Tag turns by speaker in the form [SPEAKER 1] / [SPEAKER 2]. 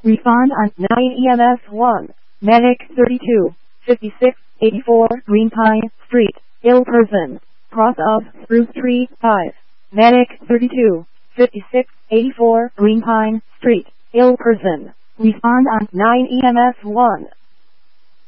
[SPEAKER 1] Respond on 9 EMS 1. Medic 32, 56, 84 Green Pine Street. Ill person. Cross of Spruce Tree 5. Medic 32, 56, 84 Green Pine Street. Ill person. Respond on 9 EMS 1.